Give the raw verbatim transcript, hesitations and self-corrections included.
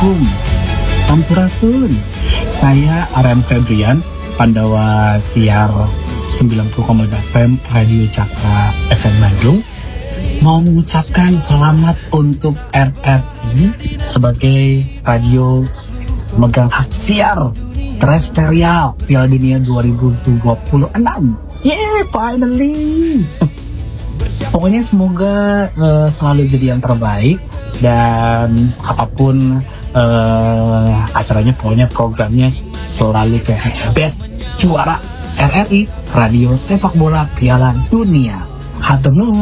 Assalamualaikum. Sampurasun. Saya Aryan Febrian, Pandawa Siar sembilan puluh koma lima F M Radio Cakra F M Bandung. Mau mengucapkan selamat untuk R R I sebagai radio megang hak siar terestrial Piala Dunia dua ribu dua puluh enam. Yeah, finally. Pokoknya semoga uh, selalu jadi yang terbaik dan apapun uh, acaranya, pokoknya programnya selalu kayak best, juara R R I Radio Sepak Bola Piala Dunia. Hatur nuhun.